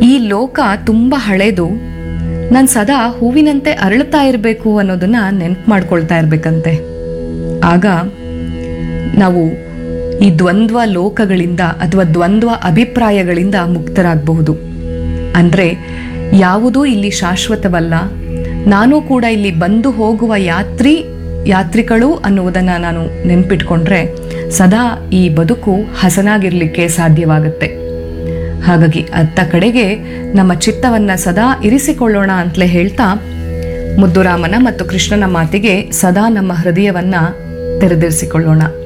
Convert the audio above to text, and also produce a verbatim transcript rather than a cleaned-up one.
ಈ ಲೋಕ ತುಂಬ ಹಳೇದು, ನಾನು ಸದಾ ಹೂವಿನಂತೆ ಅರಳುತ್ತಾ ಇರಬೇಕು ಅನ್ನೋದನ್ನ ನೆನ್ಪು ಮಾಡ್ಕೊಳ್ತಾ ಇರ್ಬೇಕಂತೆ. ಆಗ ನಾವು ಈ ದ್ವಂದ್ವ ಲೋಕಗಳಿಂದ ಅಥವಾ ದ್ವಂದ್ವ ಅಭಿಪ್ರಾಯಗಳಿಂದ ಮುಕ್ತರಾಗಬಹುದು. ಅಂದರೆ ಯಾವುದೂ ಇಲ್ಲಿ ಶಾಶ್ವತವಲ್ಲ, ನಾನು ಕೂಡ ಇಲ್ಲಿ ಬಂದು ಹೋಗುವ ಯಾತ್ರಿ ಯಾತ್ರಿಗಳು ಅನ್ನುವುದನ್ನು ನಾನು ನೆನ್ಪಿಟ್ಕೊಂಡ್ರೆ ಸದಾ ಈ ಬದುಕು ಹಸನಾಗಿರ್ಲಿಕ್ಕೆ ಸಾಧ್ಯವಾಗುತ್ತೆ. ಹಾಗಾಗಿ ಅತ್ತ ಕಡೆಗೆ ನಮ್ಮ ಚಿತ್ತವನ್ನ ಸದಾ ಇರಿಸಿಕೊಳ್ಳೋಣ ಅಂತಲೇ ಹೇಳ್ತಾ, ಮುದ್ದುರಾಮನ ಮತ್ತು ಕೃಷ್ಣನ ಮಾತಿಗೆ ಸದಾ ನಮ್ಮ ಹೃದಯವನ್ನ ತೆರೆದಿರಿಸಿಕೊಳ್ಳೋಣ.